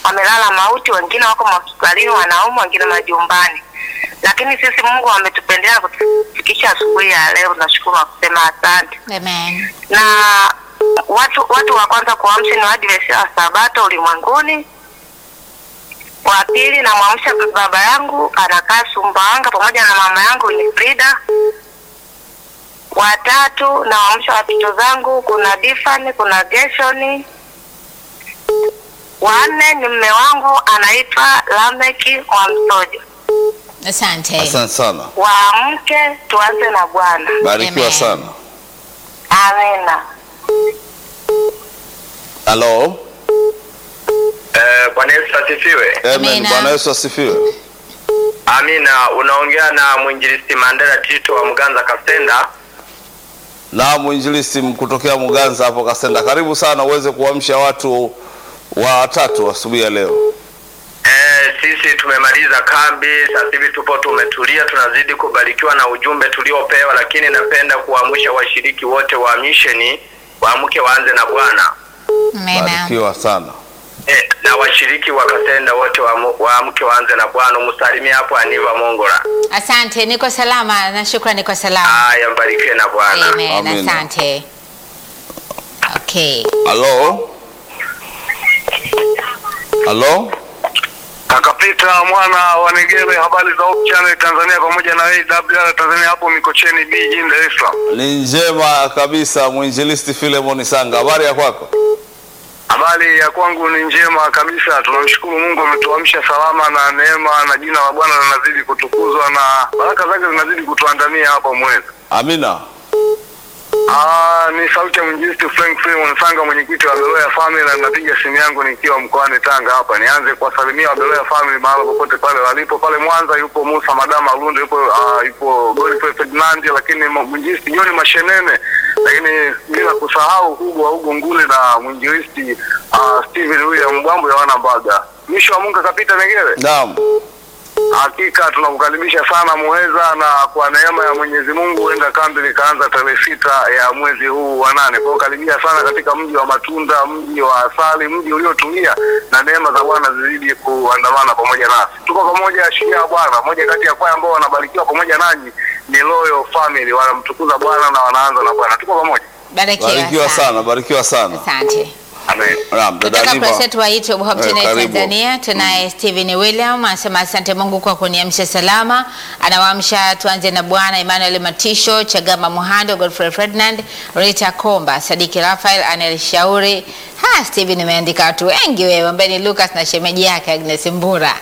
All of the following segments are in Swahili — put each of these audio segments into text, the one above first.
wamelala mauti, wengine wako hospitalini wanaumwa, wengine majumbani. Lakini sisi Mungu ametupendelea kutufikisha asubuhi ya leo, tunashukuru na kusema asante. Amen. Na watu wa kwanza kuamsha ni Waadventista wa Sabato ulimwenguni. Wa pili na mwamsha baba yangu anakaa Sumbawanga pamoja na mama yangu ni Frida. Wa tatu na mwamsha watoto zangu kuna Difani, kuna Geshoni. Wa nne ni mume wangu anaitwa Lameki wa Msojo. Asante. Asante sana. Waamke tuanze na Bwana. Barikiwa Amen. sana. Amina. Hello. Bwana Yesu asifiwe. Amen. Amina. Bwana Yesu asifiwe. Amina. Unaongea na mwinjilisti Mandela Tito wa Muganza Kasenda. Na mwinjilisti kutokea Muganza hapo Kasenda. Karibu sana uweze kuamsha watu watatu asubuhi ya leo. Sisi tumemaliza kambi, sasa hivi tupo tumetulia, tunazidi kubarikiwa na ujumbe tuliopewa, lakini napenda kuamsha washiriki wote wa misheni waamke waanze na Bwana. Amen. Barikiwa sana. Na washiriki wa Kasenda wote waamke waanze na Bwana. Msalimie hapo Aniva Mongola. Asante, niko salama na shukrani, niko salama. Haya, mbarikiwe na Bwana. Amen. Amina. Asante. Okay. Hello. Hello. Kaka Peter mwana wa Negere, habari za Hope Channel Tanzania pamoja na AWR Tanzania hapo Mikocheni B jijini Dar es Salaam. Ni njema kabisa mwinjilisti Philemon Sanga. Habari ya kwako? Habari ya kwangu ni njema kabisa. Tunamshukuru Mungu ametuamsha salama na neema na jina la Bwana linazidi kutukuzwa na baraka zake zinazidi kutuandamia hapa mwezi. Amina. Ni sauti ya mwinjilisti Frank Philemon Sanga, mwenyekiti wa Beloya Family, na napiga simu yangu nikiwa mkoani Tanga hapa. Nianze kuwasalimia wa Beloya Family mahali popote pale walipo. Pale Mwanza yupo Musa Madama Lunde, yupo Godfrey Ferdinand, lakini mwinjilisti John Mashenene, lakini bila kusahau Hugo Ngule na mwinjilisti Steven William Mbwambo ya Wanambaga. Mwisho wa Mungu kapita Negere. Naam. Hakika tunakukaribisha sana Muheza, na kwa neema ya Mwenyezi Mungu huenda kambi likaanza tarehe 6 ya mwezi huu wa 8. Kwa hiyo karibia sana katika mji wa matunda, mji wa asali, mji uliotulia, na neema za Bwana zizidi kuandamana pamoja nasi. Tuko pamoja Shujaa Bwana. Moja kati ya kwaya ambao wanabarikiwa pamoja nanyi ni Royal Family, wanamtukuza Bwana na wanaanza na Bwana. Tuko pamoja. Barikiwa sana, barikiwa sana. Asante. Amen. Naam, dada Kutoka Niva. press yetu wa YouTube Hope Channel Karibu. Tanzania tunaye Steven William anasema asante Mungu kwa kuniamsha salama. Anawaamsha tuanze na Bwana Emmanuel Matisho, Chagama Muhando, Godfrey Ferdinand, Rita Komba, Sadiki Rafael, Anel Shauri. Steven imeandika watu wengi wewe, ambaye ni Lucas na shemeji yake Agnes Mbura.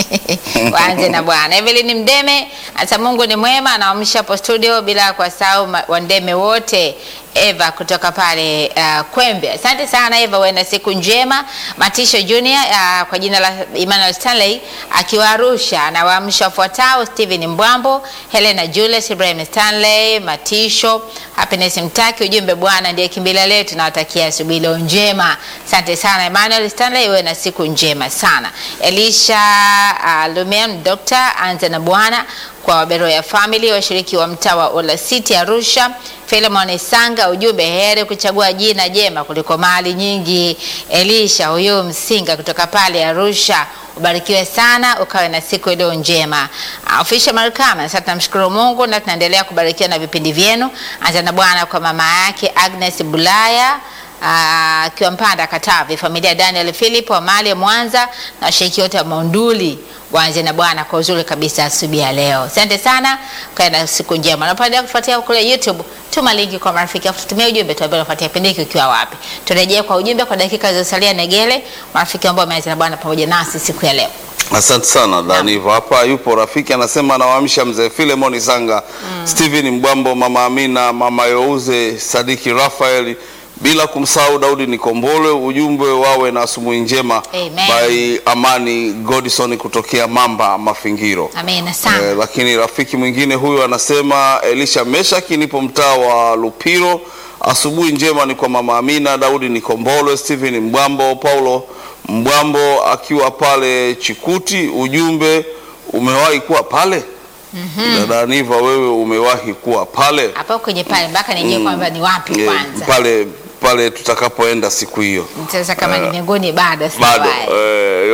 Waanze na Bwana. Evelyn Mdeme asa Mungu ni mwema, anaamsha hapo studio bila kuwasahau wandeme wote. Eva kutoka pale Kwembe. Asante sana Eva, wewe na siku njema. Matisho Junior kwa jina la Emmanuel Stanley akiwa Arusha, anawaamsha wafuatao: Steven Mbwambo, Helena Julius, Ibrahim Stanley, Matisho, Happiness Mtaki. Ujumbe Bwana ndiye kimbilio letu, nawatakia asubuhi leo njema. Asante sana Emmanuel Stanley, wewe na siku njema sana. Elisha Lumian Dr. anza na Bwana kwa Waberoya Family, washiriki wa mtaa wa Ola City Arusha. Philemon Sanga, ujumbe heri kuchagua jina jema kuliko mali nyingi. Elisha huyo Msinga kutoka pale Arusha, ubarikiwe sana, ukawe na siku iliyo njema. Ofisha Markama, sasa tunamshukuru Mungu na tunaendelea kubarikiwa na vipindi vyenu. Anza na Bwana kwa mama yake Agnes Bulaya akiwa Mpanda Katavi, familia Daniel Philip wa Mali Mwanza, na washiriki wote wa Monduli. Waanze na Bwana kwa uzuri kabisa asubuhi ya leo. Asante sana, kae na siku njema. Unapoendelea kufuatia kule YouTube, tuma linki kwa marafiki afu tutumie ujumbe tuambie unafuatia kipindi hiki ukiwa wapi. Turejee kwa ujumbe kwa dakika zilizosalia. Negele, marafiki ambao wameanza na Bwana pamoja nasi siku ya leo. Asante sana Daniva. Hapa yupo rafiki anasema anawaamsha mzee Philemon Sanga, Steven Mbwambo, mama Amina, mama Youze, Sadiki Rafael, bila kumsahau Daudi Nikombole. Ujumbe wawe na asubuhi njema. Amen. By Amani Godison kutokea Mamba Mafingiro. Amen sana. Lakini rafiki mwingine huyu anasema Elisha Meshaki, nipo mtaa wa Lupiro. Asubuhi njema ni kwa mama Amina, Daudi Nikombole, Steven Mbwambo, Paulo Mbwambo akiwa pale Chikuti. Ujumbe, umewahi kuwa pale? Dada Niva, wewe umewahi kuwa pale? Hapo kwenye pale mpaka nijue kwamba ni wapi kwanza. Pale tutakapoenda siku hiyo. Sasa kama ni mbinguni bado Bado. sijawahi.